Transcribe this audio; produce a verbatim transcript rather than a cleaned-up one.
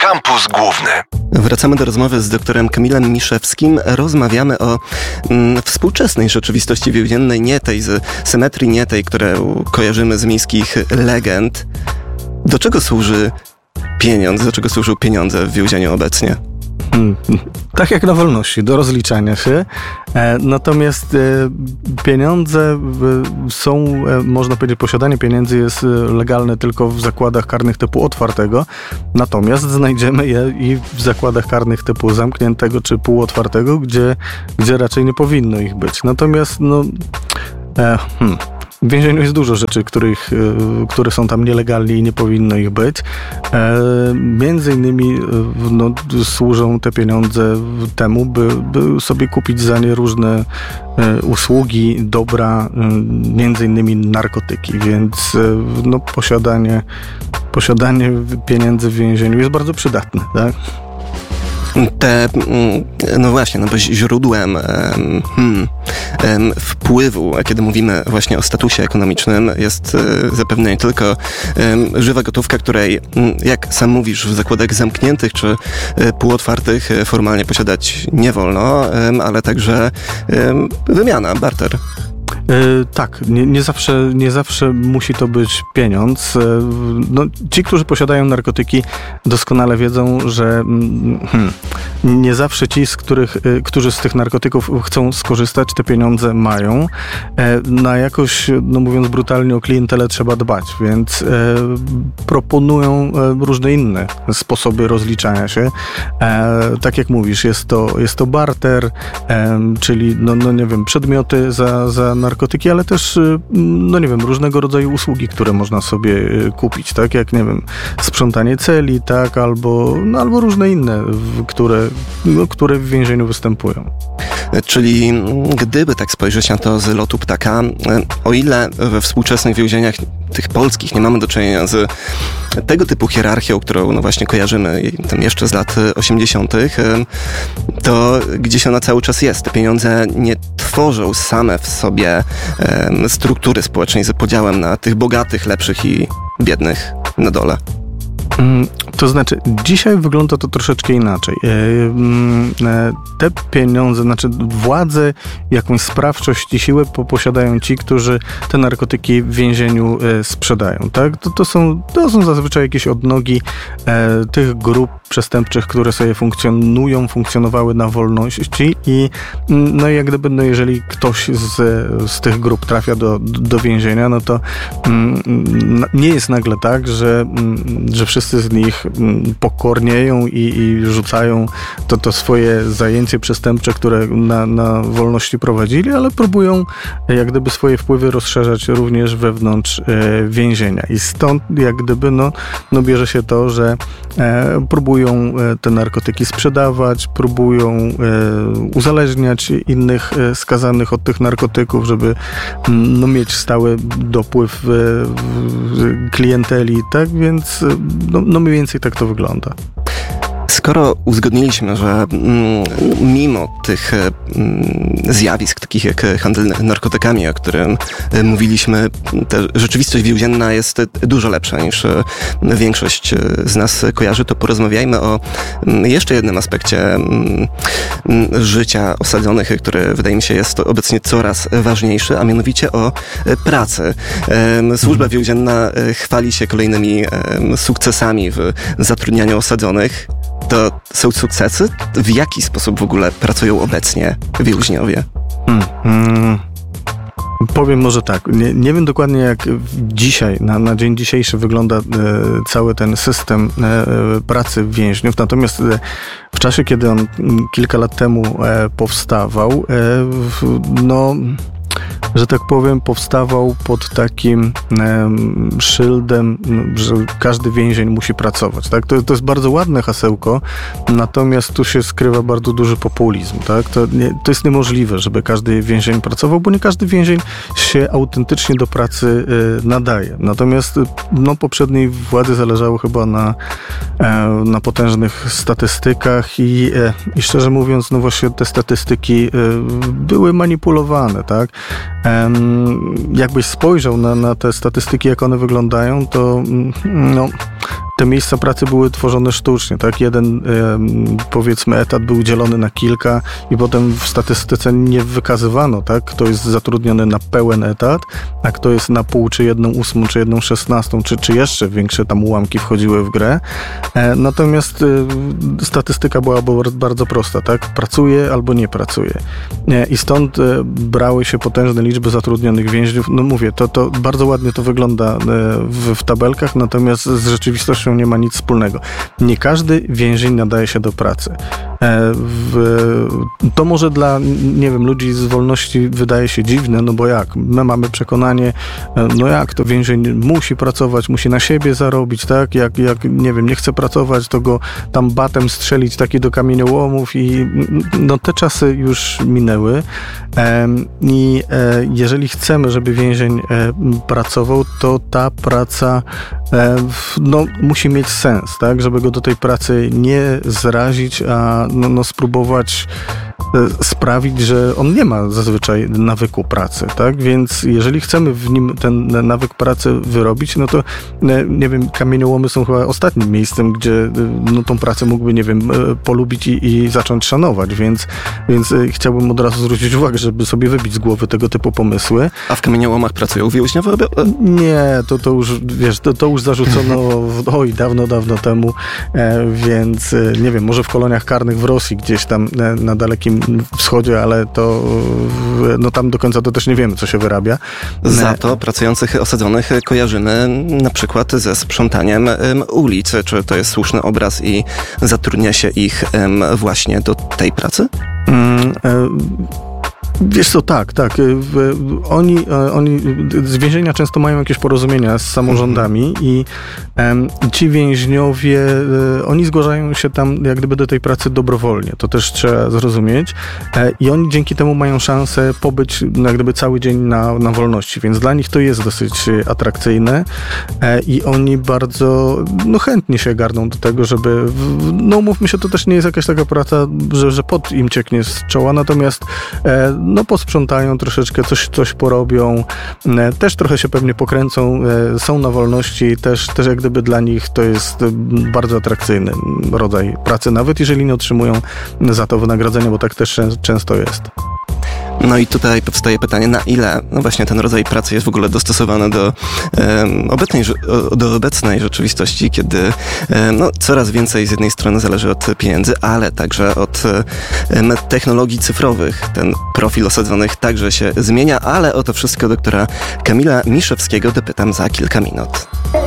Kampus Główny. Wracamy do rozmowy z doktorem Kamilem Miszewskim. Rozmawiamy o mm, współczesnej rzeczywistości więziennej, nie tej z symetrii, nie tej, którą kojarzymy z miejskich legend. Do czego służy pieniądz? Do czego służą pieniądze w więzieniu obecnie? Hmm. Tak jak na wolności, do rozliczania się. E, natomiast e, pieniądze e, są, e, można powiedzieć, posiadanie pieniędzy jest legalne tylko w zakładach karnych typu otwartego, natomiast znajdziemy je i w zakładach karnych typu zamkniętego czy półotwartego, gdzie, gdzie raczej nie powinno ich być. Natomiast no... E, hmm. W więzieniu jest dużo rzeczy, których, które są tam nielegalnie i nie powinno ich być. E, między innymi no, służą te pieniądze temu, by, by sobie kupić za nie różne e, usługi, dobra, e, między innymi narkotyki, więc e, no, posiadanie, posiadanie pieniędzy w więzieniu jest bardzo przydatne, tak? Te, no właśnie, no bo źródłem hmm, wpływu, kiedy mówimy właśnie o statusie ekonomicznym, jest zapewne nie tylko żywa gotówka, której, jak sam mówisz, w zakładach zamkniętych czy półotwartych formalnie posiadać nie wolno, ale także wymiana, barter. Yy, tak, nie, nie, zawsze, nie zawsze musi to być pieniądz. Yy, no, ci, którzy posiadają narkotyki, doskonale wiedzą, że hmm, nie zawsze ci, z których, yy, którzy z tych narkotyków chcą skorzystać, te pieniądze mają. Yy, na jakoś, no mówiąc brutalnie, o klientelę trzeba dbać, więc yy, proponują yy, różne inne sposoby rozliczania się. Yy, tak jak mówisz, jest to, jest to barter, yy, czyli, no, no nie wiem, przedmioty za, za narkotyki, narkotyki, ale też, no nie wiem, różnego rodzaju usługi, które można sobie kupić, tak, jak, nie wiem, sprzątanie celi, tak, albo, no, albo różne inne, które, no, które w więzieniu występują. Czyli gdyby tak spojrzeć na to z lotu ptaka, o ile we współczesnych więzieniach tych polskich nie mamy do czynienia z tego typu hierarchią, którą no właśnie kojarzymy tam jeszcze z lat osiemdziesiątych, to gdzieś ona cały czas jest. Te pieniądze nie tworzą same w sobie struktury społecznej z podziałem na tych bogatych, lepszych i biednych na dole. To znaczy, dzisiaj wygląda to troszeczkę inaczej. Te pieniądze, znaczy władzę, jakąś sprawczość i siłę posiadają ci, którzy te narkotyki w więzieniu sprzedają, tak? To, to, są, to są zazwyczaj jakieś odnogi tych grup przestępczych, które sobie funkcjonują, funkcjonowały na wolności i no jak gdyby, no jeżeli ktoś z, z tych grup trafia do, do więzienia, no to nie jest nagle tak, że, że wszyscy z nich pokornieją i, i rzucają to, to swoje zajęcie przestępcze, które na, na wolności prowadzili, ale próbują jak gdyby swoje wpływy rozszerzać również wewnątrz e, więzienia. I stąd jak gdyby no, no bierze się to, że e, próbują e, te narkotyki sprzedawać, próbują e, uzależniać innych e, skazanych od tych narkotyków, żeby m, no, mieć stały dopływ e, w, klienteli, tak? Więc no, no mniej więcej tak to wygląda. Skoro uzgodniliśmy, że mm, mimo tych mm, zjawisk, takich jak handel narkotykami, o którym y, mówiliśmy, ta rzeczywistość więzienna jest dużo lepsza niż y, większość y, z nas kojarzy, to porozmawiajmy o y, jeszcze jednym aspekcie y, życia osadzonych, który wydaje mi się jest obecnie coraz ważniejszy, a mianowicie o y, pracy. Y, służba więzienna y, chwali się kolejnymi y, sukcesami w zatrudnianiu osadzonych. To są sukcesy? W jaki sposób w ogóle pracują obecnie więźniowie? Hmm, hmm. Powiem może tak, nie, nie wiem dokładnie jak dzisiaj, na, na dzień dzisiejszy wygląda e, cały ten system e, pracy więźniów, natomiast e, w czasie, kiedy on kilka lat temu e, powstawał, e, w, no... że tak powiem, powstawał pod takim e, szyldem, że każdy więzień musi pracować. Tak? To, to jest bardzo ładne hasełko, natomiast tu się skrywa bardzo duży populizm. Tak? To, nie, to jest niemożliwe, żeby każdy więzień pracował, bo nie każdy więzień się autentycznie do pracy e, nadaje. Natomiast no, poprzedniej władzy zależało chyba na, e, na potężnych statystykach i, e, i szczerze mówiąc, no właśnie te statystyki e, były manipulowane. Tak? Jakbyś spojrzał na, na te statystyki, jak one wyglądają, to no, te miejsca pracy były tworzone sztucznie, tak? Jeden, powiedzmy, etat był dzielony na kilka i potem w statystyce nie wykazywano, tak? Kto jest zatrudniony na pełen etat, a kto jest na pół, czy jedną ósmą, czy jedną szesnastą, czy, czy jeszcze większe tam ułamki wchodziły w grę. Natomiast statystyka była bardzo prosta, tak? Pracuje albo nie pracuje. I stąd brały się potężne liczby zatrudnionych więźniów. No mówię, to, to bardzo ładnie to wygląda w, w tabelkach, natomiast z rzeczywistością nie ma nic wspólnego. Nie każdy więzień nadaje się do pracy. W, to może dla, nie wiem, ludzi z wolności wydaje się dziwne, no bo jak? My mamy przekonanie, no jak to więzień musi pracować, musi na siebie zarobić, tak? Jak, jak nie wiem, nie chce pracować, to go tam batem strzelić taki do kamieniołomów i no te czasy już minęły i jeżeli chcemy, żeby więzień pracował, to ta praca no, musi mieć sens, tak? Żeby go do tej pracy nie zrazić, a no, no spróbować sprawić, że on nie ma zazwyczaj nawyku pracy, tak? Więc jeżeli chcemy w nim ten nawyk pracy wyrobić, no to nie wiem, kamieniołomy są chyba ostatnim miejscem, gdzie no, tą pracę mógłby, nie wiem, polubić i, i zacząć szanować, więc, więc chciałbym od razu zwrócić uwagę, żeby sobie wybić z głowy tego typu pomysły. A w kamieniołomach pracują więźniowie? Nie, to, to już, wiesz, to, to już zarzucono oj, dawno, dawno temu, e, więc nie wiem, może w koloniach karnych w Rosji gdzieś tam na dalekim wschodzie, ale to no tam do końca to też nie wiemy, co się wyrabia. Za to pracujących osadzonych kojarzymy na przykład ze sprzątaniem ulic. Czy to jest słuszny obraz i zatrudnia się ich właśnie do tej pracy? Mm, e- Wiesz co, tak, tak. Oni, oni z więzienia często mają jakieś porozumienia z samorządami i um, ci więźniowie, oni zgłaszają się tam jak gdyby do tej pracy dobrowolnie. To też trzeba zrozumieć. I oni dzięki temu mają szansę pobyć jak gdyby cały dzień na, na wolności, więc dla nich to jest dosyć atrakcyjne i oni bardzo no, chętnie się garną do tego, żeby, no mówmy się, to też nie jest jakaś taka praca, że, że pot im cieknie z czoła, natomiast no posprzątają troszeczkę, coś, coś porobią, też trochę się pewnie pokręcą, są na wolności, też, też jak gdyby dla nich to jest bardzo atrakcyjny rodzaj pracy, nawet jeżeli nie otrzymują za to wynagrodzenia, bo tak też często jest. No i tutaj powstaje pytanie, na ile no właśnie ten rodzaj pracy jest w ogóle dostosowany do, um, obecnej, do obecnej rzeczywistości, kiedy um, no, coraz więcej z jednej strony zależy od pieniędzy, ale także od um, technologii cyfrowych. Ten profil osadzonych także się zmienia, ale o to wszystko doktora Kamila Miszewskiego dopytam za kilka minut.